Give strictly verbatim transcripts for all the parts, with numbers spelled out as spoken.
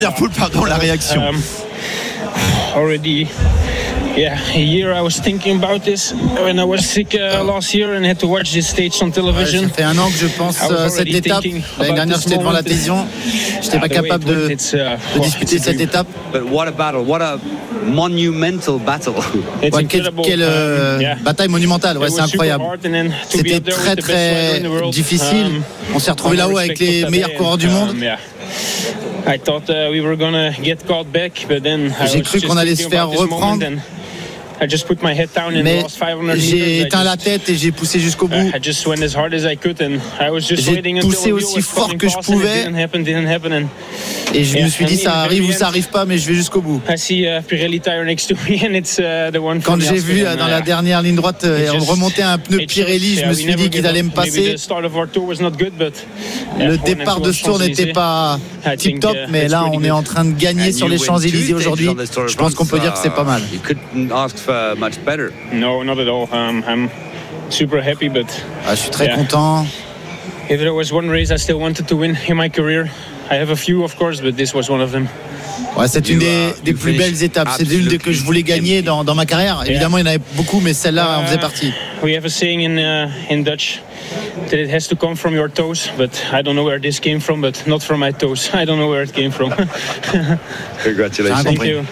Van Der Poel, pardon, la réaction. Um, already, yeah, a year I was thinking about this when I was sick uh, last year and had to watch this stage on television. Ouais, ça fait un an que je pense euh, cette étape. L'année dernière, j'étais devant la télévision. J'étais pas capable de, de disputer cette étape. But what a battle! What a monumental battle! Ouais, quelle quelle euh, um, yeah. bataille monumentale! Ouais, c'est incroyable. C'était très très difficile. On s'est retrouvé là-haut avec les meilleurs coureurs du monde. I thought uh, we were gonna get caught back, but then j'ai cru qu'on allait se faire reprendre. I just put my head down in the last five hundred meters. J'ai éteint la tête et j'ai poussé jusqu'au bout. I just went as hard as I could and I was just waiting until poussé aussi fort que je pouvais. Didn't happen, didn't happen and et je yeah, me suis dit ça arrive ou ça arrive pas, mais je vais jusqu'au bout. I see uh, Pirelli tire next to me and it's uh, the one. Quand j'ai vu uh, dans la dernière ligne droite uh, remonter un pneu Pirelli, je me suis dit qu'ils allaient me passer. Le départ de ce tour n'était pas tip top, mais là on est en train de gagner sur les Champs-Élysées aujourd'hui. Je pense qu'on peut dire que c'est pas mal. No, not at all. Um, I'm super happy, but ah, je suis très yeah. content. If there was one race I still wanted to win in my career, I have a few, of course, but this was one of them. Ouais, c'est une des, des plus belles étapes. C'est une des que je voulais gagner dans, dans ma carrière. Évidemment, il y en avait beaucoup, mais celle-là en faisait partie. We have a saying in uh, in Dutch that it has to come from your toes, but I don't know where this came from, but not from my toes. I don't know where it came from. Congratulations. Thank you.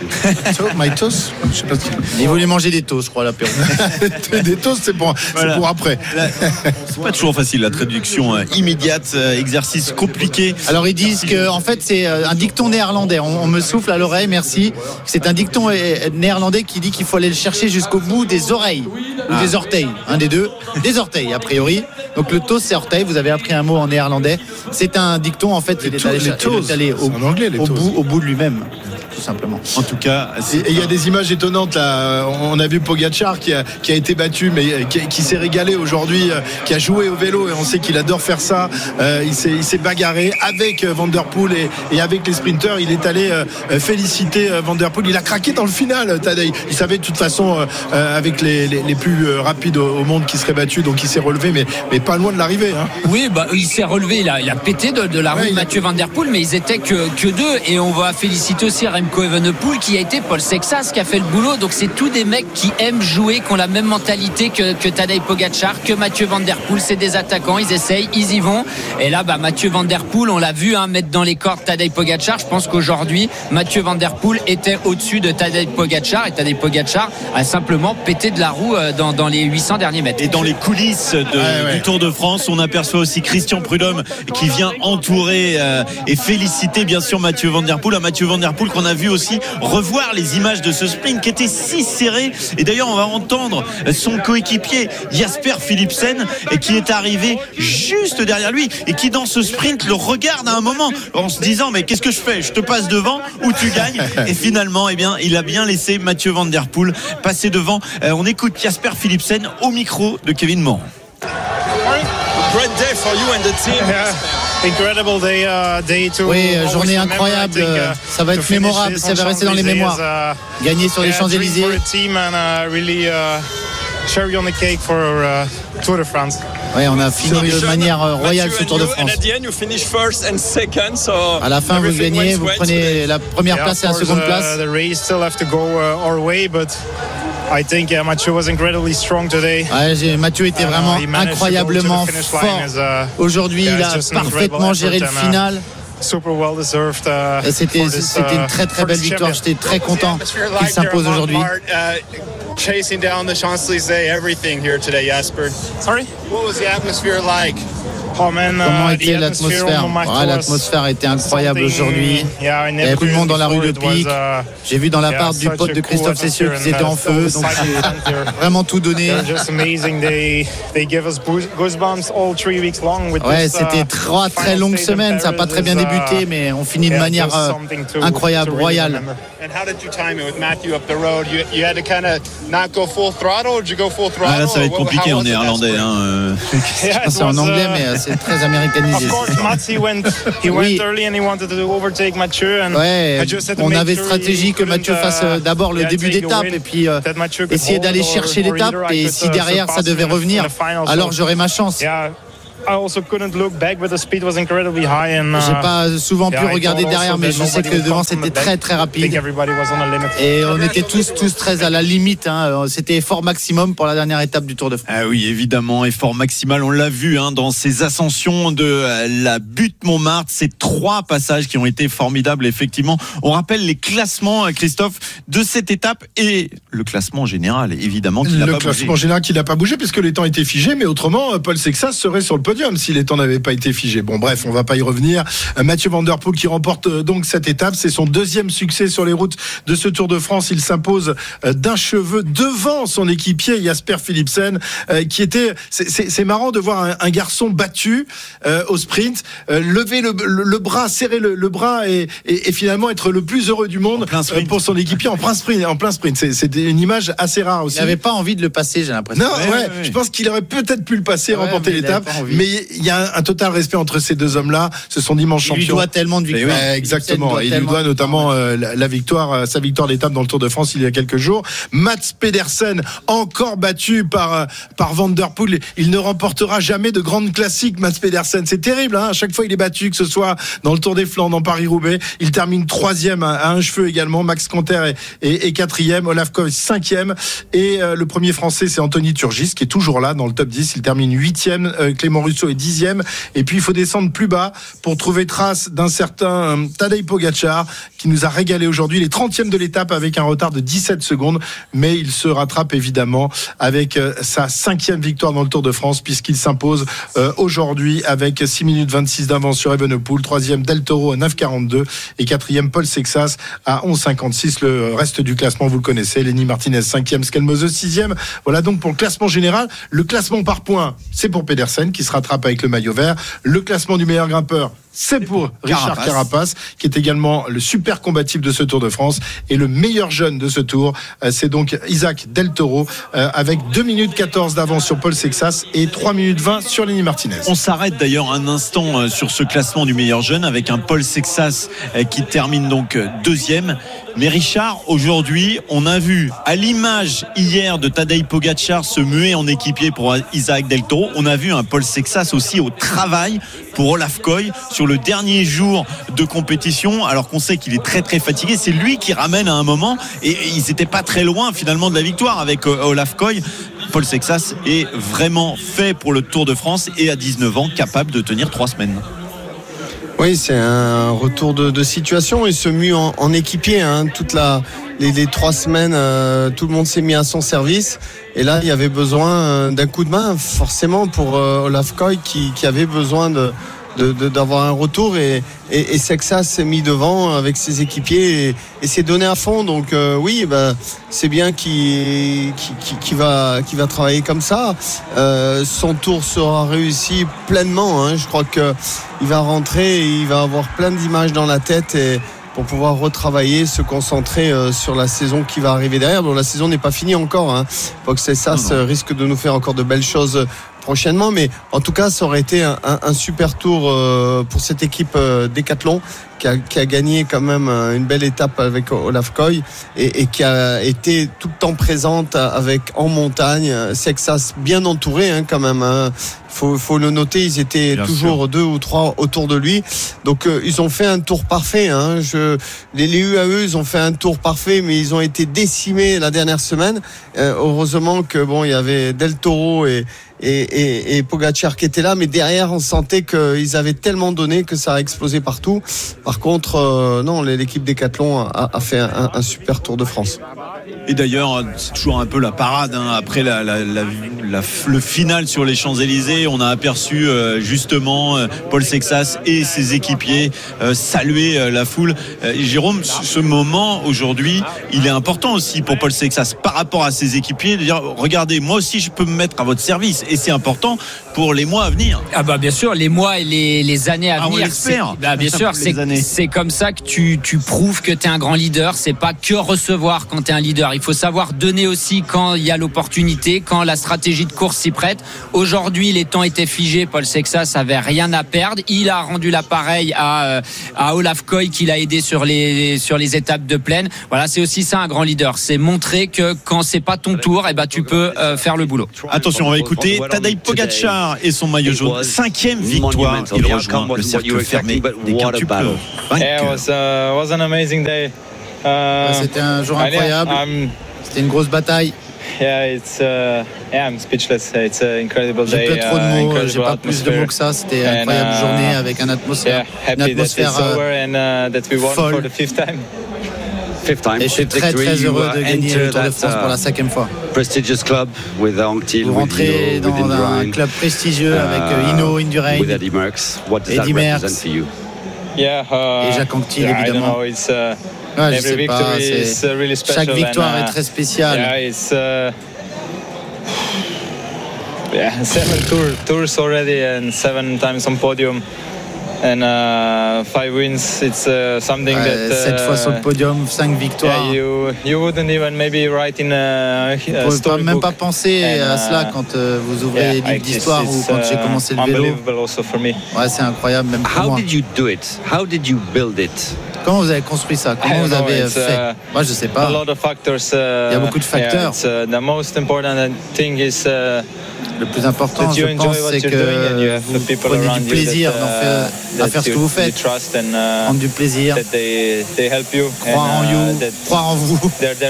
My toes. Je sais pas si... Il voulait manger des toasts, je crois, l'apéro. Des toasts, c'est pour, voilà. C'est pour après. C'est pas toujours facile, la traduction euh, immédiate, euh, exercice compliqué. Alors ils disent que en fait c'est un dicton néerlandais. On, on me souffle à l'oreille, merci. C'est un dicton néerlandais qui dit qu'il faut aller le chercher jusqu'au bout des oreilles ou ah. des orteils, un des deux, des orteils a priori. Donc le toast c'est orteil. Vous avez appris un mot en néerlandais. C'est un dicton en fait. Il est allé, est allé au, en anglais, au bout, au bout de lui-même. Tout simplement. En tout cas, et il y a des images étonnantes là. On a vu Pogacar qui a, qui a été battu, mais qui, qui s'est régalé aujourd'hui, qui a joué au vélo et on sait qu'il adore faire ça. Euh, il s'est, il s'est bagarré avec Van Der Poel et, et avec les sprinteurs. Il est allé euh, féliciter Van Der Poel. Il a craqué dans le final, Tadej. Il savait de toute façon euh, avec les, les, les plus rapides au, au monde qui seraient battus, donc il s'est relevé, mais, mais pas loin de l'arrivée. Hein. Oui, bah, il s'est relevé. Il a, il a pété de, de la roue ouais, Mathieu a... Van Der Poel, mais ils étaient que, que deux. Et on va féliciter aussi Remco Evenepoel qui a été Paul Sexas qui a fait le boulot. Donc c'est tous des mecs qui aiment jouer, qui ont la même mentalité que, que Tadej Pogacar, que Mathieu Van Der Poel. C'est des attaquants, ils essayent, ils y vont. Et là, bah, Mathieu Van Der Poel, on l'a vu hein, mettre dans les cordes Tadej Pogacar. Je pense qu'aujourd'hui, Mathieu Van Der Poel était au-dessus de Tadej Pogacar et Tadej Pogacar a simplement pété de la roue dans, dans les huit cents derniers mètres. Et dans les coulisses de, ouais, ouais. du Tour de France, on aperçoit aussi Christian Prudhomme qui vient entourer euh, et féliciter bien sûr Mathieu Van Der Poel. À Mathieu Van Der Poel qu'on a vu aussi revoir les images de ce sprint qui était si serré. Et d'ailleurs, on va entendre son coéquipier Jasper Philipsen qui est arrivé juste derrière lui et qui dans ce sprint le regarde à un moment en se disant mais qu'est-ce que je fais ? Je te passe devant ou tu gagnes ? Et finalement, eh bien, il a bien laissé Mathieu Van Der Poel passer devant. Euh, on écoute Jasper Philipsen au micro de Kevin Moran. Great day for you and the team. Yeah. Incredible day, uh, day to oui, journée incroyable. Think, uh, ça va être mémorable. Ça va rester dans les mémoires. Uh, Gagner sur yeah, les Champs-Élysées. Really, uh, cherry on the cake for uh, Tour de France. Oui, on a fini de manière royale ce Tour de France. À la fin, vous gagnez, vous prenez la première yeah, place et la seconde place. Uh, the race still have to go uh, our way, but I think yeah, Mathieu was incredibly strong today. Ouais, Mathieu était vraiment uh, incroyablement fort. As, uh, Aujourd'hui, yeah, il a parfaitement géré le final. Uh, super well deserved, uh, et c'était, this, c'était une très très belle victoire. J'étais très content qu'il s'impose aujourd'hui. Chasing down the Champs-Élysées, everything here today, Jasper. Sorry? What was the atmosphere like? Oh man, Comment uh, était l'atmosphère? Ouais, l'atmosphère était incroyable aujourd'hui. Yeah, il y avait beaucoup de monde dans la rue de Pic. Uh, J'ai vu dans l'appart yeah, du pote de Christophe cool Cessieux qu'ils étaient en feu. Donc j'ai vraiment tout donné. They, they ouais, this, c'était trois très longues semaines. Ça n'a pas très bien débuté, mais on finit de yeah, manière euh, incroyable, royale. Ah là, ça va être compliqué en néerlandais. Hein. C'est en anglais, mais c'est très américanisé. Oui. Ouais, on avait stratégie que Mathieu fasse d'abord le début d'étape et puis euh, essayer d'aller chercher l'étape. Et si derrière ça devait revenir, alors j'aurais ma chance. I also couldn't look back, but the speed was incredibly high. And uh, j'ai pas souvent yeah, pu I regarder thought derrière, also mais that je sais nobody que would devant come from c'était the back. très très I think rapide. everybody was on a limit. Et on était tous tous très à la limite. Hein. C'était effort maximum pour la dernière étape du Tour de France. Ah oui, évidemment, effort maximal. On l'a vu hein, dans ces ascensions de la butte Montmartre. Ces trois passages qui ont été formidables, effectivement. On rappelle les classements, Christophe, de cette étape et le classement général, évidemment, qui n'a le pas classement bougé. général qui n'a pas bougé puisque les temps étaient figés, mais autrement Paul Sexas serait sur le podium si les temps n'avaient pas été figés. Bon bref, on va pas y revenir. Mathieu Van Der Poel qui remporte donc cette étape, c'est son deuxième succès sur les routes de ce Tour de France. Il s'impose d'un cheveu devant son équipier Jasper Philipsen, qui était, c'est, c'est, c'est marrant de voir un, un garçon battu euh, au sprint, euh, lever le, le, le bras, serrer le, le bras et, et, et finalement être le plus heureux du monde euh, pour son équipier en plein sprint. En plein sprint, c'est, c'était une image assez rare aussi. Il n'avait pas envie de le passer, j'ai l'impression. Non, ouais, ouais, ouais. Je pense qu'il aurait peut-être pu le passer, ouais, remporter mais l'étape, mais il y a un, un total respect entre ces deux hommes-là. Ce sont d'immenses champions. Il lui doit tellement de victoires. Ouais, exactement. Il lui doit notamment euh, la, la victoire, euh, sa victoire d'étape dans le Tour de France il y a quelques jours. Mats Pedersen, encore battu par euh, par Van Der Poel. Il ne remportera jamais de grandes classiques, Mats Pedersen. C'est terrible, hein. À chaque fois il est battu, que ce soit dans le Tour des Flandres, dans Paris-Roubaix. Il termine troisième à, à un cheveu également. Max Canter est, est, est quatrième. Olaf Koy cinquième. Et euh, le premier français, c'est Anthony Turgis, qui est toujours là dans le top dix. Il termine huitième. Euh, Clément Russo est dixième. Et puis il faut descendre plus bas pour trouver trace d'un certain euh, Tadej Pogačar, qui nous a régalé aujourd'hui. Il est trentième de l'étape avec un retard de dix-sept secondes. Mais il se rattrape évidemment avec euh, sa cinquième victoire dans le Tour de France, puisqu'il s'impose euh, aujourd'hui avec six minutes vingt-six d'avance sur Evenepoel. Troisième Del Toro à neuf quarante-deux et quatrième Paul Sexas à onze cinquante-six. Le reste du classement, vous le connaissez. Lenny Martinez cinquième, Skelmose sixième. Voilà donc pour le classement général. Le classement par points, c'est pour Pedersen qui se rattrape avec le maillot vert. Le classement du meilleur grimpeur, c'est pour Richard Carapace. Carapace, qui est également le super combatif de ce Tour de France. Et le meilleur jeune de ce Tour, c'est donc Isaac Del Toro, avec deux minutes quatorze d'avance sur Paul Sexas et trois minutes vingt sur Lenny Martinez. On s'arrête d'ailleurs un instant sur ce classement du meilleur jeune avec un Paul Sexas qui termine donc deuxième. Mais Richard, aujourd'hui, on a vu à l'image hier de Tadej Pogačar se muer en équipier pour Isaac Del Toro, on a vu un Paul Sexas aussi au travail pour Olaf Koy sur le dernier jour de compétition, alors qu'on sait qu'il est très très fatigué. C'est lui qui ramène à un moment et ils n'étaient pas très loin finalement de la victoire avec Olaf Koy. Paul Sexas est vraiment fait pour le Tour de France et à dix-neuf ans capable de tenir trois semaines. Oui, c'est un retour de, de situation. Il se mue en, en équipier. Hein. Toute la, les, les trois semaines, euh, tout le monde s'est mis à son service. Et là, il y avait besoin euh, d'un coup de main, forcément, pour euh, Olaf Koy qui, qui avait besoin de, de, de, d'avoir un retour. Et, et, et Sexas s'est mis devant avec ses équipiers et, et s'est donné à fond. Donc euh, oui, ben, c'est bien qu'il, qu'il, qu'il, va, qu'il va travailler comme ça. Euh, son tour sera réussi pleinement. Hein. Je crois que il va rentrer et il va avoir plein d'images dans la tête et pour pouvoir retravailler, se concentrer euh, sur la saison qui va arriver derrière. Bon, la saison n'est pas finie encore. Hein. Faut que Sexas risque de nous faire encore de belles choses prochainement, mais en tout cas ça aurait été un, un, un super tour euh, pour cette équipe euh, Decathlon qui a, qui a gagné quand même une belle étape avec Olaf Koy et, et qui a été tout le temps présente avec en montagne. Sexas bien entouré hein, quand même hein. faut, faut le noter, ils étaient bien toujours sûr. Deux ou trois autour de lui, donc euh, ils ont fait un tour parfait hein. Je, les, les U A E ils ont fait un tour parfait, mais ils ont été décimés la dernière semaine. Euh, heureusement que bon, il y avait Del Toro et Et, et, et Pogačar qui était là, mais derrière on sentait qu'ils avaient tellement donné que ça a explosé partout. Par contre, euh, non, l'équipe Decathlon a, a fait un, un super Tour de France. Et d'ailleurs, c'est toujours un peu la parade hein. Après la, la, la, la, le final sur les Champs-Élysées, on a aperçu euh, justement euh, Paul Sexas et ses équipiers euh, saluer euh, la foule. Euh, Jérôme, ce moment aujourd'hui, il est important aussi pour Paul Sexas par rapport à ses équipiers de dire regardez, moi aussi je peux me mettre à votre service. Et c'est important pour les mois à venir. Ah bah bien sûr, les mois et les, les années à ah, venir. On l'espère. Bah bien sûr, c'est, c'est comme ça que tu, tu prouves que tu es un grand leader. C'est pas que recevoir quand tu es un leader. Il il faut savoir donner aussi quand il y a l'opportunité, quand la stratégie de course s'y prête. Aujourd'hui, les temps étaient figés. Paul Sexas avait rien à perdre. Il a rendu l'appareil à, à Olaf Koy, qui l'a aidé sur les, sur les étapes de plaine. Voilà, c'est aussi ça un grand leader. C'est montrer que quand c'est pas ton tour, eh ben, tu peux euh, faire le boulot. Attention, on va écouter Tadej Pogačar et son maillot jaune. Cinquième victoire. Il rejoint le cercle fermé des quintuples vainqueurs. C'était un jour incroyable. C'était une grosse bataille. Yeah, it's uh, yeah, I'm speechless. It's an incredible day. J'ai pas trop de mots, uh, j'ai pas plus de mots que ça. C'était une incroyable uh, journée avec un atmosphère, yeah, une atmosphère that uh, and, uh, that we won folle. For the fifth time. Fifth time. Et je suis très très heureux de gagner le Tour de France pour la cinquième fois. Prestigious club with Anctil. Vous rentrez dans un club prestigieux avec Hinault, Indurain, Eddy Merckx. What does that represent for you? Yeah, uh, et Jacques Anquetil yeah, évidemment. I don't know, it's, uh, Ouais, je sais pas, c'est... really chaque victoire and, uh, est très spéciale. Yeah, it's, uh, yeah, seven tour, tours already and seven times on podium. And uh, five wins, it's uh, something ouais, that. Uh, sept fois sur le podium, cinq victoires. Yeah, you, you wouldn't even maybe write in a, a vous story ne même book. pas penser and, à cela quand euh, vous ouvrez yeah, les livres d'histoire ou quand j'ai commencé le vélo. Ouais, c'est incroyable même pour How moi. did you do it? How did you build it? Comment vous avez construit ça? Comment vous avez know, fait? uh, Moi, je sais pas. A lot of factors, uh, Il y a beaucoup de facteurs. Yeah, uh, the most important thing is, uh, le plus important, je pense, c'est que vous prenez du plaisir that, uh, à faire ce que vous faites, and, uh, prendre du plaisir, they, they help you croire and, en you, uh, croire en vous,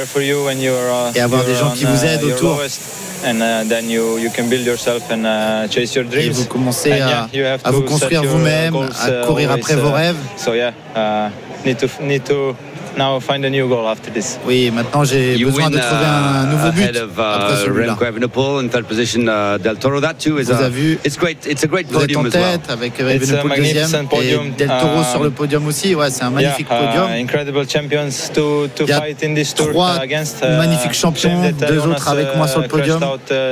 uh, et avoir des gens qui vous aident autour. And uh, then you, you can build yourself and uh, chase your dreams. Et vous commencez à, yeah, you have à vous construire vous-même, goals, à courir après always, vos rêves. Uh, so yeah, uh, need to need to now find a new goal after this. Oui, maintenant j'ai you besoin win, de trouver un nouveau but of, uh, après celui-là. Remco Evenepoel in third position, uh, Del Toro. That too is vous avez vu, it's great. It's a great vous êtes en podium tête as well. avec Evenepoel deuxième et Del Toro uh, sur le podium aussi. Ouais, c'est un magnifique yeah, podium. Uh, incredible champions to to Il y a fight in this tour trois against uh, magnifiques champions, deux autres avec moi sur le podium.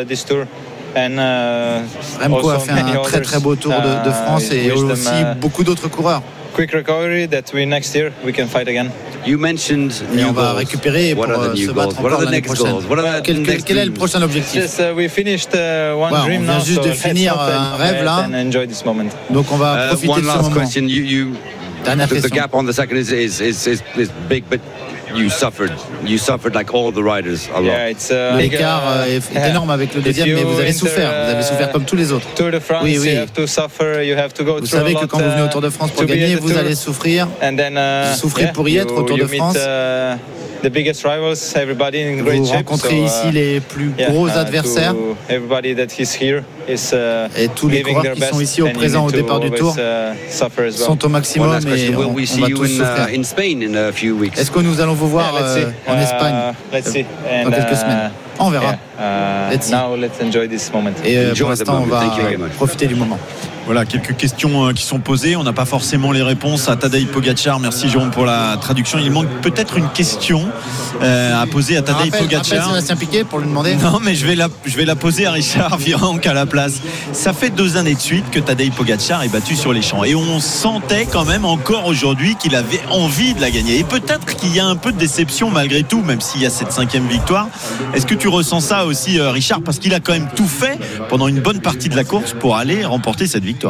And, uh, Remco a fait un très très beau Tour de, de France et aussi them, uh, beaucoup d'autres coureurs. Quick recovery that we next year we can fight again. You mentioned et new on va goals. récupérer pour What are the se new battre goals? encore l'année prochaine. Quel, quel, quel est le prochain objectif? Just, uh, we finished, uh, one ouais, dream on vient now, juste so de finir un rêve là. Donc on va uh, profiter one de ce last moment. Question. You, you, Dernière the, question. The gap on the second is, is, is, is, is big, but you suffered. You suffered like all the riders a lot. Yeah, it's, uh, l'écart uh, est yeah. énorme avec le deuxième, mais vous avez souffert. Vous avez souffert comme tous les autres. Tour de France, oui, oui. You have to suffer, you have to go vous savez que quand vous venez au Tour de France pour gagner, vous allez souffrir. Then, uh, vous souffrez yeah, pour y être you, au Tour de France. Meet, uh, the biggest rivals, everybody in great vous shape, rencontrez so, uh, ici les plus yeah, gros uh, adversaires. Everybody that is here is, uh, et tous les coureurs qui sont ici au présent au départ du Tour well. sont au maximum et on, on va tous souffrir. Est-ce que nous allons vous voir yeah, euh, en Espagne uh, dans quelques semaines? On verra. Yeah, uh, let's see. Now let's enjoy this moment. Et euh, pour l'instant, on va profiter du moment. Voilà, quelques questions qui sont posées. On n'a pas forcément les réponses à Tadej Pogačar. Merci Jérôme pour la traduction. Il manque peut-être une question euh, à poser à Tadej Pogačar. Sébastien Piquet pour lui demander. Non, mais je vais la, je vais la poser à Richard Virenque à la place. Ça fait deux années de suite que Tadej Pogačar est battu sur les champs. Et on sentait quand même encore aujourd'hui qu'il avait envie de la gagner. Et peut-être qu'il y a un peu de déception malgré tout, même s'il y a cette cinquième victoire. Est-ce que tu ressens ça aussi, Richard? Parce qu'il a quand même tout fait pendant une bonne partie de la course pour aller remporter cette victoire.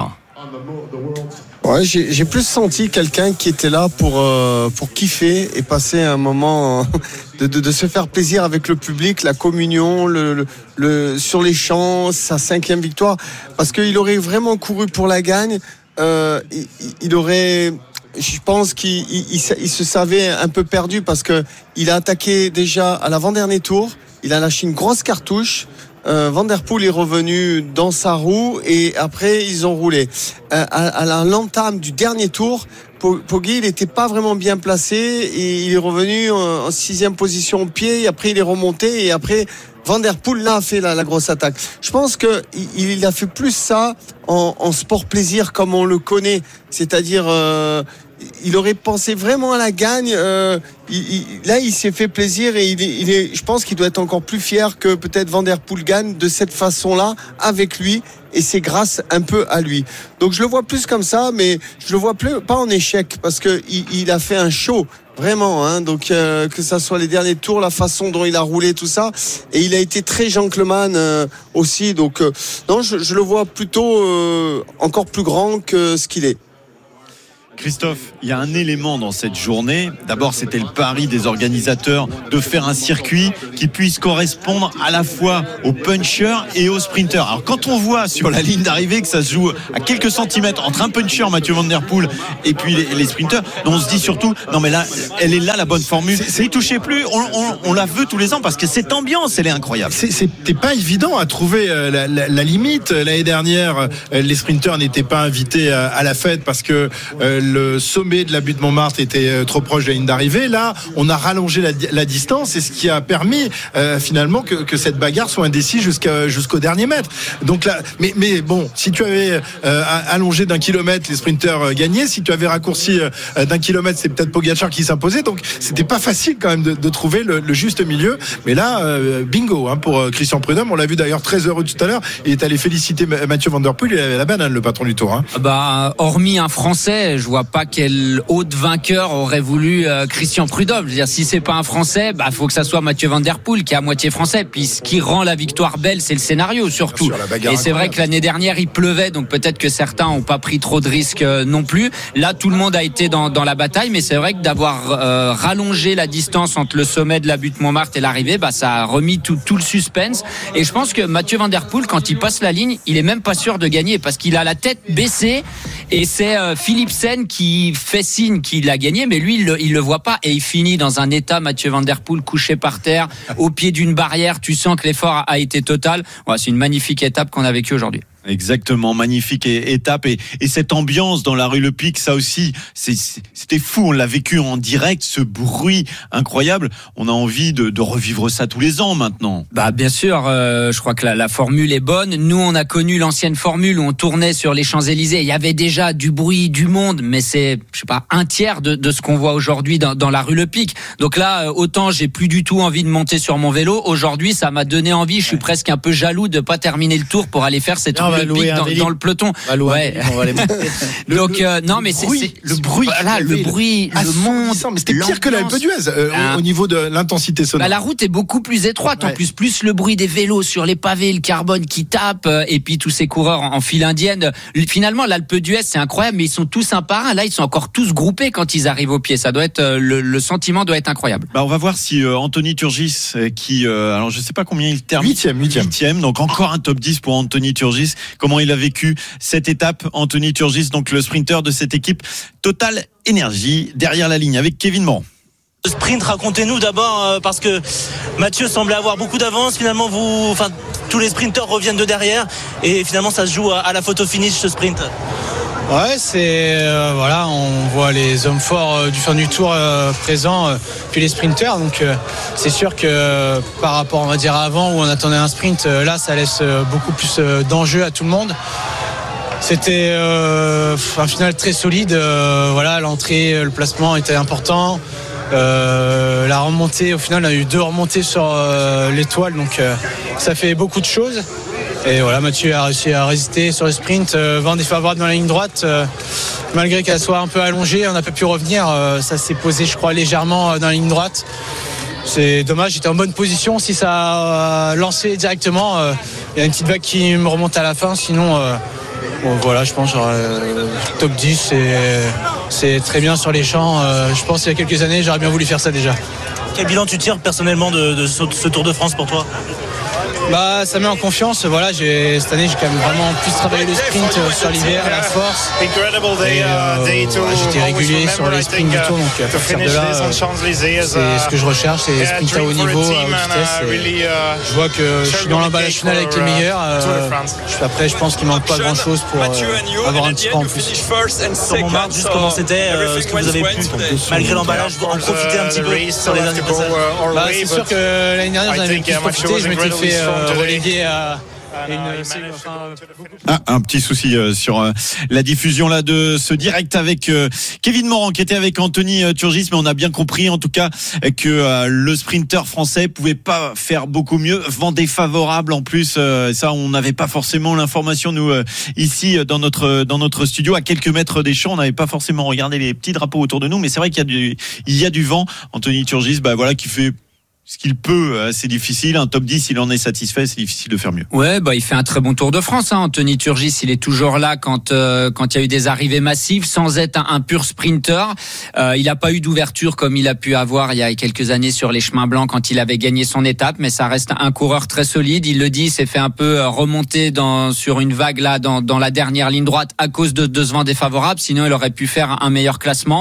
Ouais, j'ai, j'ai plus senti quelqu'un qui était là pour euh, pour kiffer et passer un moment de, de, de se faire plaisir avec le public, la communion, le, le, le sur les champs, sa cinquième victoire, parce qu'il aurait vraiment couru pour la gagne. Euh, il, il aurait, je pense qu'il il, il, il se savait un peu perdu parce que il a attaqué déjà à l'avant-dernier tour, il a lâché une grosse cartouche. Euh, Van Der Poel est revenu dans sa roue et après ils ont roulé. Euh, à, à l'entame du dernier tour, Poggi il n'était pas vraiment bien placé et il est revenu en, en sixième position au pied. Et après il est remonté et après Van Der Poel là a fait la, la grosse attaque. Je pense que il, il a fait plus ça en, en sport plaisir comme on le connaît, c'est-à-dire euh, il aurait pensé vraiment à la gagne. Euh, il, il, là, il s'est fait plaisir et il est, il est, je pense qu'il doit être encore plus fier que peut-être Van Der Poel gagne de cette façon-là avec lui. et c'est grâce un peu à lui. Donc je le vois plus comme ça, mais je le vois plus, pas en échec, parce que il, il a fait un show. Vraiment, hein, donc euh, que ça soit les derniers tours, la façon dont il a roulé, tout ça, et il a été très gentleman euh, aussi. Donc euh, non, je, je le vois plutôt euh, encore plus grand que ce qu'il est. Christophe, il y a un élément dans cette journée. D'abord, c'était le pari des organisateurs de faire un circuit qui puisse correspondre à la fois aux punchers et aux sprinters. Alors, quand on voit sur la ligne d'arrivée que ça se joue à quelques centimètres entre un puncher, Mathieu Van Der Poel, et puis les, les sprinters, on se dit surtout, non mais là, elle est là la bonne formule. N'y touchez plus, on, on, on la veut tous les ans parce que cette ambiance, elle est incroyable. C'est, c'était pas évident à trouver la, la, la limite. L'année dernière, les sprinters n'étaient pas invités à, à la fête parce que euh, le sommet de la butte Montmartre était trop proche de la ligne d'arrivée. Là, on a rallongé la, la distance, et ce qui a permis euh, finalement que, que cette bagarre soit indécise jusqu'à, jusqu'au dernier mètre. Donc là, mais, mais bon, si tu avais euh, allongé d'un kilomètre, les sprinters euh, gagnaient. Si tu avais raccourci euh, d'un kilomètre, c'est peut-être Pogačar qui s'imposait. Donc c'était pas facile quand même de, de trouver le, le juste milieu. Mais là, euh, bingo hein, pour euh, Christian Prudhomme. On l'a vu d'ailleurs très heureux tout à l'heure. Il est allé féliciter Mathieu Van Der Poel. Il avait la banane, le patron du Tour. Hein. Bah, hormis un Français, je vois pas quel autre vainqueur aurait voulu euh, Christian Prudhomme. Je veux dire, si c'est pas un Français, bah faut que ça soit Mathieu Van Der Poel qui est à moitié français. Puis ce qui rend la victoire belle, c'est le scénario surtout. Sûr, et c'est vrai que l'année dernière il pleuvait, donc peut-être que certains ont pas pris trop de risques euh, non plus. Là, tout le monde a été dans, dans la bataille, mais c'est vrai que d'avoir euh, rallongé la distance entre le sommet de la butte Montmartre et l'arrivée, bah ça a remis tout, tout le suspense. Et je pense que Mathieu Van Der Poel, quand il passe la ligne, il est même pas sûr de gagner parce qu'il a la tête baissée, et c'est euh, Philipsen qui fait signe qu'il a gagné, mais lui il le, il le voit pas, et il finit dans un état, Mathieu Van Der Poel, couché par terre au pied d'une barrière. Tu sens que l'effort a été total. Ouais, c'est une magnifique étape qu'on a vécue aujourd'hui. Exactement, magnifique étape, et, et cette ambiance dans la rue Le Pic, ça aussi, c'est, c'était fou. On l'a vécu en direct, ce bruit incroyable. On a envie de, de revivre ça tous les ans maintenant. Bah bien sûr, euh, je crois que la, la formule est bonne. Nous, on a connu l'ancienne formule où on tournait sur les Champs-Élysées. Il y avait déjà du bruit, du monde, mais c'est, je sais pas, un tiers de, de ce qu'on voit aujourd'hui dans, dans la rue Le Pic. Donc là, autant j'ai plus du tout envie de monter sur mon vélo. Aujourd'hui, ça m'a donné envie. Je suis ouais. presque un peu jaloux de pas terminer le tour pour aller faire cette rue Le Pic dans, dans le peloton. Ouais. On va les Donc euh, non, mais c'est, c'est le bruit, voilà, le bruit, le monde. Mais c'était pire que l'Alpe d'Huez euh, ah. au, au niveau de l'intensité sonore. Bah, la route est beaucoup plus étroite. Ouais. En plus, plus le bruit des vélos sur les pavés, le carbone qui tape, euh, et puis tous ces coureurs en, en file indienne. Finalement, l'Alpe d'Huez, c'est incroyable, mais ils sont tous un par un. Là, ils sont encore tous groupés quand ils arrivent au pied. Ça doit être euh, le, le sentiment doit être incroyable. Bah, on va voir si euh, Anthony Turgis, euh, qui, euh, alors je sais pas combien il termine. Huitième, huitième. Huitième. Donc encore un top dix pour Anthony Turgis. Comment il a vécu cette étape, Anthony Turgis, donc le sprinter de cette équipe Total Énergie, derrière la ligne avec Kevin Morand. Le sprint, racontez-nous d'abord, euh, parce que Mathieu semblait avoir beaucoup d'avance. Finalement, vous, enfin, tous les sprinteurs reviennent de derrière, et finalement, ça se joue à, à la photo finish, ce sprint. Ouais, c'est euh, voilà, on voit les hommes forts euh, du fin du tour euh, présents, euh, puis les sprinters. Donc euh, c'est sûr que euh, par rapport, on va dire, à avant où on attendait un sprint, euh, là, ça laisse euh, beaucoup plus euh, d'enjeux à tout le monde. C'était euh, un final très solide. Euh, voilà, l'entrée, le placement était important. Euh, la remontée, au final, on a eu deux remontées sur euh, l'étoile, donc euh, ça fait beaucoup de choses. Et voilà, Mathieu a réussi à résister sur le sprint, euh, vent défavorable dans la ligne droite, euh, malgré qu'elle soit un peu allongée, on n'a pas pu revenir. Euh, ça s'est posé, je crois, légèrement euh, dans la ligne droite. C'est dommage, j'étais en bonne position. Si ça a lancé directement, euh, il y a une petite vague qui me remonte à la fin. Sinon, euh, bon, voilà, je pense euh, top dix, c'est, c'est très bien sur les champs. Euh, je pense qu'il y a quelques années, j'aurais bien voulu faire ça déjà. Quel bilan tu tires personnellement de, de ce, ce Tour de France pour toi ? Bah, ça met en confiance. Voilà, j'ai, cette année, j'ai quand même vraiment plus travaillé le sprint sur l'hiver, la force. Et, euh, voilà, j'étais régulier sur les sprints du tour, donc à partir de là, c'est ce que je recherche, c'est sprint à haut niveau, à haute vitesse. Je vois que je suis dans l'emballage final avec les meilleurs. Euh, après, je pense qu'il ne manque pas grand chose pour euh, avoir un petit pas en plus. Sur Montmartre, juste comment c'était, euh, ce que vous avez pu, malgré l'emballage, en profiter un petit peu sur les derniers passages. Bah, c'est sûr que l'année dernière, j'en avais plus profité. Je m'étais fait relégué à, And, uh, Ah, un petit souci euh, sur euh, la diffusion là de ce direct avec euh, Kevin Morand qui était avec Anthony euh, Turgis, mais on a bien compris en tout cas que euh, le sprinter français pouvait pas faire beaucoup mieux, vent défavorable en plus, euh, ça on n'avait pas forcément l'information nous euh, ici dans notre dans notre studio à quelques mètres des champs, on n'avait pas forcément regardé les petits drapeaux autour de nous, mais c'est vrai qu'il y a du il y a du vent. Anthony Turgis, bah voilà, qui fait ce qu'il peut, c'est difficile. Un top dix, il en est satisfait, c'est difficile de faire mieux. Ouais, bah il fait un très bon Tour de France. Hein. Anthony Turgis, il est toujours là quand euh, quand il y a eu des arrivées massives, sans être un, un pur sprinter. Euh, il n'a pas eu d'ouverture comme il a pu avoir il y a quelques années sur les chemins blancs quand il avait gagné son étape, mais ça reste un coureur très solide. Il le dit, il s'est fait un peu remonter dans sur une vague là dans dans la dernière ligne droite à cause de, de ce vent défavorable. Sinon, il aurait pu faire un meilleur classement.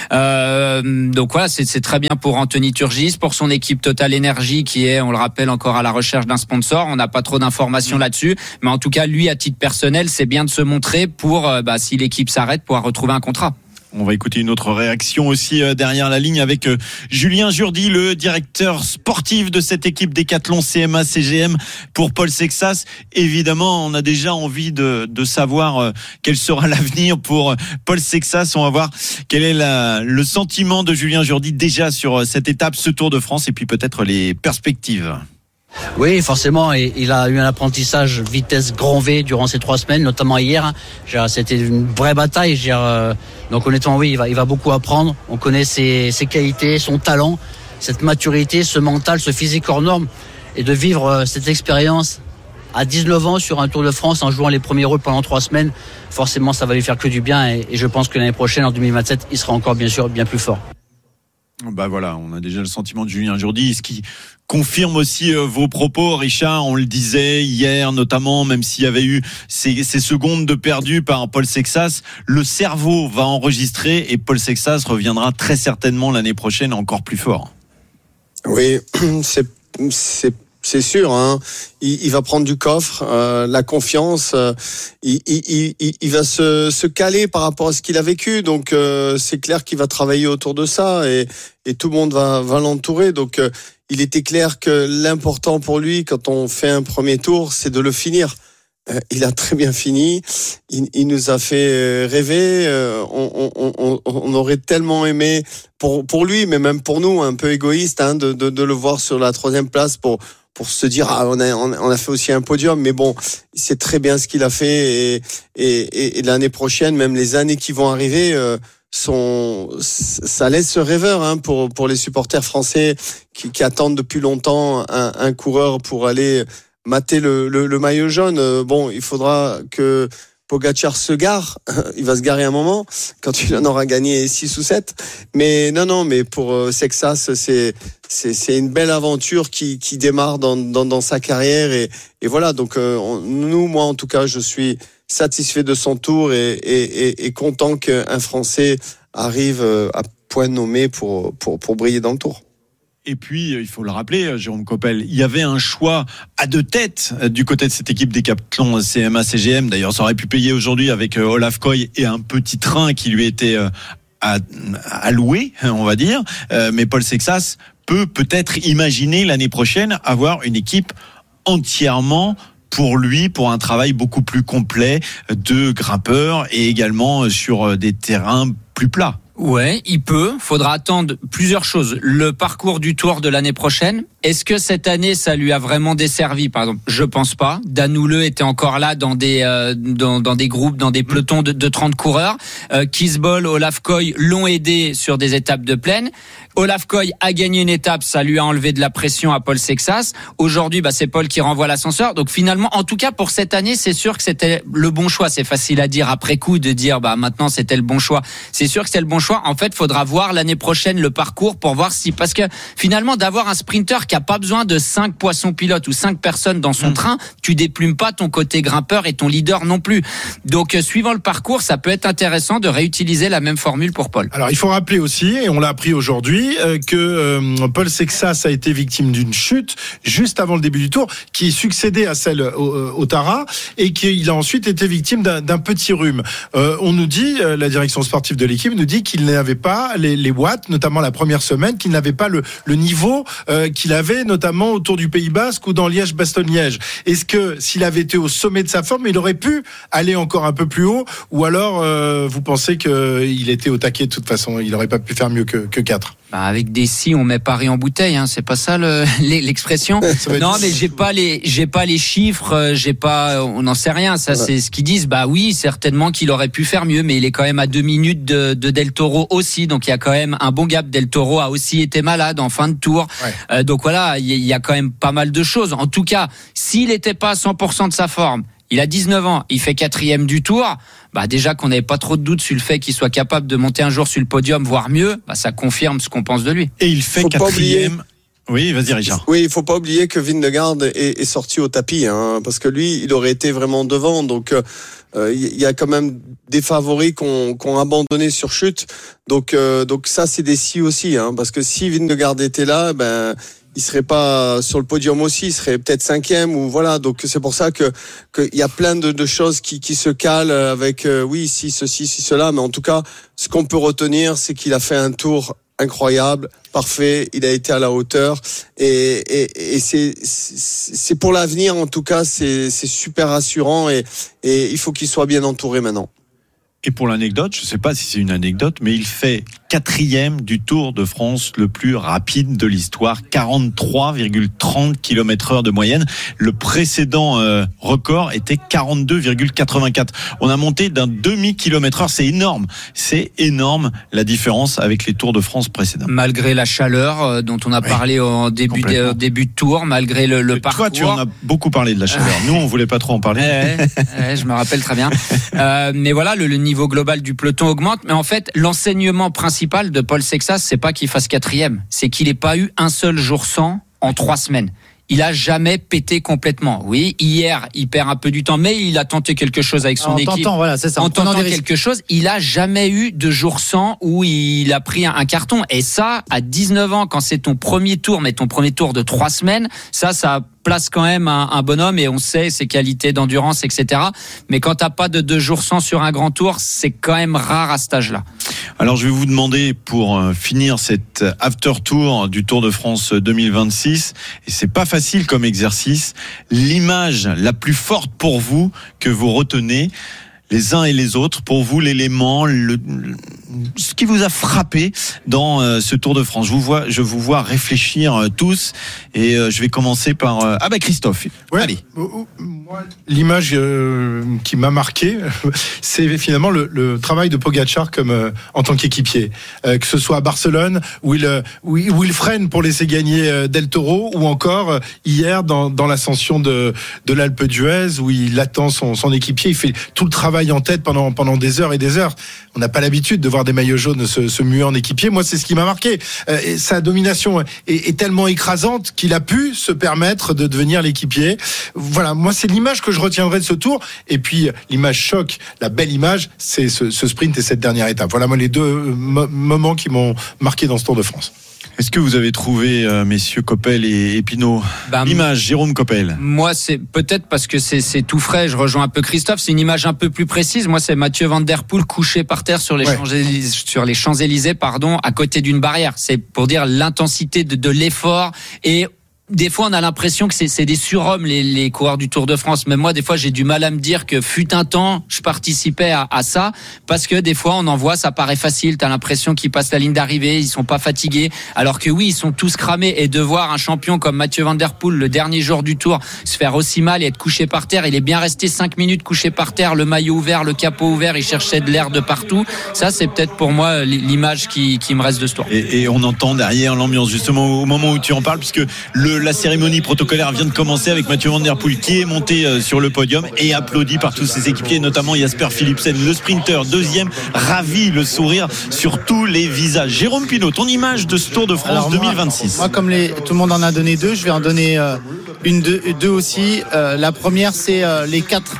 Euh, donc voilà, c'est, c'est très bien pour Anthony Turgis, pour son équipe Total Énergie qui est, on le rappelle, encore à la recherche d'un sponsor. On n'a pas trop d'informations là-dessus, mais en tout cas, lui, à titre personnel, c'est bien de se montrer pour, bah, si l'équipe s'arrête, pouvoir retrouver un contrat. On va écouter une autre réaction aussi derrière la ligne avec Julien Jourdi, le directeur sportif de cette équipe Décathlon C M A C G M pour Paul Sexas. Évidemment, on a déjà envie de, de savoir quel sera l'avenir pour Paul Sexas. On va voir quel est la, le sentiment de Julien Jourdi déjà sur cette étape, ce Tour de France, et puis peut-être les perspectives. Oui, forcément, et il a eu un apprentissage vitesse grand V durant ces trois semaines, notamment hier. C'était une vraie bataille. Donc honnêtement, oui, il va, il va beaucoup apprendre. On connaît ses, ses qualités, son talent, cette maturité, ce mental, ce physique hors norme, et de vivre cette expérience à dix-neuf ans sur un Tour de France en jouant les premiers rôles pendant trois semaines. Forcément, ça va lui faire que du bien, et, et je pense que l'année prochaine, en deux mille vingt-sept, il sera encore bien sûr bien plus fort. Bah voilà, on a déjà le sentiment de Julien Jourdi, ce qui confirme aussi euh, vos propos, Richard. On le disait hier, notamment, même s'il y avait eu ces, ces secondes de perdu par Paul Sexas, le cerveau va enregistrer et Paul Sexas reviendra très certainement l'année prochaine encore plus fort. Oui, c'est c'est c'est sûr, hein. Il, il va prendre du coffre, euh, la confiance. Euh, il, il, il, il va se, se caler par rapport à ce qu'il a vécu. Donc euh, c'est clair qu'il va travailler autour de ça, et, et tout le monde va, va l'entourer. Donc euh, il était clair que l'important pour lui, quand on fait un premier tour, c'est de le finir. Euh, il a très bien fini. Il, il nous a fait rêver. Euh, on, on, on, on aurait tellement aimé pour pour lui, mais même pour nous, un peu égoïste, hein, de, de, de le voir sur la troisième place pour pour se dire ah on a on a fait aussi un podium, mais bon, c'est très bien ce qu'il a fait, et et, et l'année prochaine, même les années qui vont arriver, euh, sont ça laisse rêveur, hein, pour pour les supporters français qui, qui attendent depuis longtemps un, un coureur pour aller mater le, le, le maillot jaune. Bon, il faudra que Pogačar se gare, il va se garer un moment quand il en aura gagné six ou sept, mais non non mais pour euh, Sexas, c'est c'est c'est une belle aventure qui qui démarre dans dans dans sa carrière, et et voilà, donc euh, on, nous moi en tout cas, je suis satisfait de son tour, et et et, et content qu'un Français arrive à point nommé pour pour pour briller dans le Tour. Et puis, il faut le rappeler, Jérôme Coppel, il y avait un choix à deux têtes du côté de cette équipe Décathlon C M A C G M. D'ailleurs, ça aurait pu payer aujourd'hui avec Olaf Koy et un petit train qui lui était alloué, on va dire. Mais Paul Sexas peut peut-être imaginer l'année prochaine avoir une équipe entièrement pour lui, pour un travail beaucoup plus complet de grimpeur, et également sur des terrains plus plats. Ouais, il peut. Faudra attendre plusieurs choses. Le parcours du Tour de l'année prochaine. Est-ce que cette année, ça lui a vraiment desservi? Par exemple, je pense pas. Dan Houle était encore là dans des euh, dans, dans des groupes, dans des pelotons de, de trente coureurs. Euh, Kisbol, Olaf Koy l'ont aidé sur des étapes de plaine. Olaf Koy a gagné une étape, ça lui a enlevé de la pression à Paul Sexas. Aujourd'hui, bah, c'est Paul qui renvoie l'ascenseur. Donc finalement, en tout cas pour cette année, c'est sûr que c'était le bon choix. C'est facile à dire après coup, de dire bah maintenant c'était le bon choix. C'est sûr que c'est le bon choix. En fait, faudra voir l'année prochaine le parcours pour voir si, parce que finalement, d'avoir un sprinter qui a pas besoin de cinq poissons pilotes ou cinq personnes dans son mmh. train, tu déplumes pas ton côté grimpeur et ton leader non plus. Donc, suivant le parcours, ça peut être intéressant de réutiliser la même formule pour Paul. Alors, il faut rappeler aussi, et on l'a appris aujourd'hui, euh, que euh, Paul Sexas a été victime d'une chute juste avant le début du Tour, qui succédait à celle au, au Tara, et qu'il a ensuite été victime d'un, d'un petit rhume. Euh, on nous dit, euh, la direction sportive de l'équipe nous dit qu'il n'avait pas les, les watts, notamment la première semaine, qu'il n'avait pas le, le niveau euh, qu'il avait avait notamment autour du Pays Basque ou dans Liège-Bastogne-Liège. Est-ce que s'il avait été au sommet de sa forme, il aurait pu aller encore un peu plus haut, ou alors euh, vous pensez qu'il était au taquet de toute façon, il n'aurait pas pu faire mieux que, que quatre? Bah avec des si, on met Paris en bouteille, hein, c'est pas ça le, l'expression. Non, mais j'ai pas les, j'ai pas les chiffres, j'ai pas, on n'en sait rien. Ça, c'est ce qu'ils disent. Bah oui, certainement qu'il aurait pu faire mieux, mais il est quand même à deux minutes de, de Del Toro aussi, donc il y a quand même un bon gap. Del Toro a aussi été malade en fin de tour, ouais. euh, donc voilà, il y a quand même pas mal de choses. En tout cas, s'il n'était pas à cent pour cent de sa forme, il a dix-neuf ans, il fait quatrième du tour. Bah déjà qu'on n'avait pas trop de doutes sur le fait qu'il soit capable de monter un jour sur le podium, voire mieux, bah ça confirme ce qu'on pense de lui. Et il fait faut quatrième. Oui, vas-y Richard. Oui, il faut pas oublier que Vingegaard est, est sorti au tapis, hein, parce que lui, il aurait été vraiment devant. Donc, il euh, y a quand même des favoris qu'on qu'on abandonné sur chute. Donc, euh, donc ça, c'est des si aussi, hein, parce que si Vingegaard était là, ben il serait pas sur le podium aussi, il serait peut-être cinquième ou voilà. Donc c'est pour ça que qu'il y a plein de, de choses qui, qui se calent avec euh, oui si ceci si cela, mais en tout cas ce qu'on peut retenir c'est qu'il a fait un tour incroyable, parfait, il a été à la hauteur et et, et c'est c'est pour l'avenir en tout cas c'est c'est super rassurant et et il faut qu'il soit bien entouré maintenant. Et pour l'anecdote, je ne sais pas si c'est une anecdote, mais il fait quatrième du Tour de France le plus rapide de l'histoire, quarante-trois virgule trente kilomètres heure de moyenne. Le précédent euh, record était quarante-deux virgule quatre-vingt-quatre. On a monté d'un demi-kilomètre heure, c'est énorme. C'est énorme la différence avec les Tours de France précédents. Malgré la chaleur euh, dont on a oui, parlé en début de, début de tour, malgré le, le parcours. Toi, tu en as beaucoup parlé de la chaleur. Nous, on ne voulait pas trop en parler. Ouais, ouais, je me rappelle très bien. Euh, mais voilà, le, le niveau global du peloton augmente, mais en fait l'enseignement principal de Paul Sexas, c'est pas qu'il fasse quatrième, c'est qu'il n'ait pas eu un seul jour sans en trois semaines. Il a jamais pété complètement. Oui, hier, il perd un peu du temps, mais il a tenté quelque chose avec son en équipe. Tentant, voilà, c'est ça, en, en tentant quelque chose, il a jamais eu de jour sans où il a pris un, un carton. Et ça, à dix-neuf ans, quand c'est ton premier tour, mais ton premier tour de trois semaines, ça, ça place quand même un, un bonhomme et on sait ses qualités d'endurance, et cetera. Mais quand t'as pas de deux jours sans sur un grand tour, c'est quand même rare à cet âge-là. Alors je vais vous demander pour finir cet after tour du Tour de France deux mille vingt-six, et c'est pas facile comme exercice, l'image la plus forte pour vous que vous retenez les uns et les autres, pour vous l'élément, le, ce qui vous a frappé dans euh, ce Tour de France. Je vous vois, je vous vois réfléchir euh, tous, et euh, je vais commencer par euh, ah bah Christophe. Ouais, allez. Moi, l'image euh, qui m'a marqué, c'est finalement le, le travail de Pogačar comme euh, en tant qu'équipier, euh, que ce soit à Barcelone où il où il, où il freine pour laisser gagner euh, Del Toro, ou encore euh, hier dans, dans l'ascension de de l'Alpe d'Huez où il attend son, son équipier, il fait tout le travail en tête pendant pendant des heures et des heures. On n'a pas l'habitude de voir des maillots jaunes se, se muer en équipier. Moi, c'est ce qui m'a marqué. Euh, et sa domination est, est tellement écrasante qu'il a pu se permettre de devenir l'équipier. Voilà, moi, c'est l'image que je retiendrai de ce Tour. Et puis, l'image choc, la belle image, c'est ce, ce sprint et cette dernière étape. Voilà, moi, les deux mo- moments qui m'ont marqué dans ce Tour de France. Est-ce que vous avez trouvé, euh, messieurs Coppel et Pinot, bah, l'image Jérôme Coppel? Moi, c'est peut-être parce que c'est, c'est tout frais. Je rejoins un peu Christophe. C'est une image un peu plus précise. Moi, c'est Mathieu Van Der Poel couché par terre sur les ouais. Champs-Élysées, sur les Champs-Élysées, pardon, à côté d'une barrière. C'est pour dire l'intensité de, de l'effort. Et des fois, on a l'impression que c'est, c'est des surhommes, les, les coureurs du Tour de France. Même moi, des fois, j'ai du mal à me dire que fut un temps, je participais à, à ça, parce que des fois, on en voit, ça paraît facile. T'as l'impression qu'ils passent la ligne d'arrivée, ils sont pas fatigués. Alors que oui, ils sont tous cramés. Et de voir un champion comme Mathieu Van Der Poel, le dernier jour du Tour, se faire aussi mal et être couché par terre. Il est bien resté cinq minutes couché par terre, le maillot ouvert, le capot ouvert, il cherchait de l'air de partout. Ça, c'est peut-être pour moi l'image qui, qui me reste de ce Tour. Et, et on entend derrière l'ambiance, justement, au moment où tu en parles, puisque le, la cérémonie protocolaire vient de commencer avec Mathieu Van Der Poel qui est monté sur le podium et applaudi par tous ses équipiers, notamment Jasper Philipsen, le sprinter deuxième, ravi, le sourire sur tous les visages. Jérôme Pinot, ton image de ce Tour de France Alors deux mille vingt-six. Moi, moi, comme les, tout le monde en a donné deux, je vais en donner euh, une, deux, deux aussi. Euh, la première, c'est euh, les quatre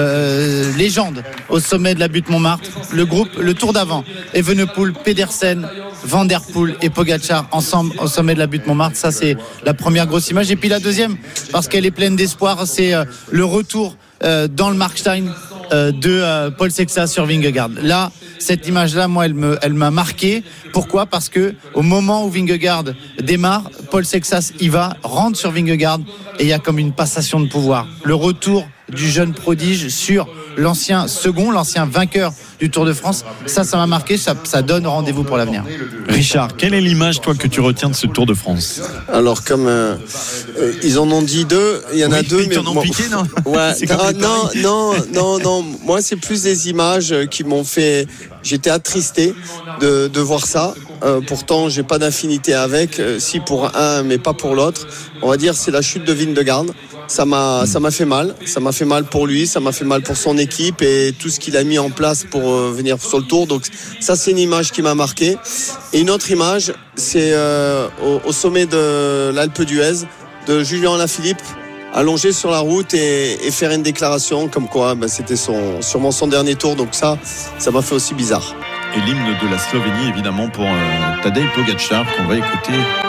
euh, légendes au sommet de la butte Montmartre. Le groupe, le Tour d'avant, Evenepoel, Pedersen, Van Der Poel et Pogačar ensemble au sommet de la butte Montmartre. Ça, c'est la première grosse image. Et puis la deuxième, parce qu'elle est pleine d'espoir, c'est euh, le retour euh, dans le Markstein euh, de euh, Paul Sexas sur Vingegaard. Là, cette image-là, moi, elle me, elle m'a marqué. Pourquoi ? Parce que au moment où Vingegaard démarre, Paul Sexas y va, rentre sur Vingegaard et il y a comme une passation de pouvoir. Le retour du jeune prodige sur l'ancien second, l'ancien vainqueur du Tour de France. Ça, ça m'a marqué, ça, ça donne rendez-vous pour l'avenir. Richard, quelle est l'image, toi, que tu retiens de ce Tour de France ? Alors, comme euh, euh, ils en ont dit deux, il y en oui, a deux, ils mais t'en ont bon, piqué, non ? Ouais, non, non, non, non, non. Moi, c'est plus des images qui m'ont fait. J'étais attristé de, de voir ça. Euh, pourtant, j'ai pas d'affinité avec. Euh, si pour un, mais pas pour l'autre. On va dire, c'est la chute de Vingegaard. Ça m'a, ça m'a fait mal. Ça m'a fait mal pour lui. Ça m'a fait mal pour son équipe et tout ce qu'il a mis en place pour euh, venir sur le Tour. Donc, ça, c'est une image qui m'a marqué. Et une autre image, c'est euh, au, au sommet de l'Alpe d'Huez, de Julien Alaphilippe, allongé sur la route et, et faire une déclaration comme quoi ben, c'était son, sûrement son dernier Tour. Donc ça, ça m'a fait aussi bizarre. Et l'hymne de la Slovénie, évidemment, pour euh, Tadej Pogačar, qu'on va écouter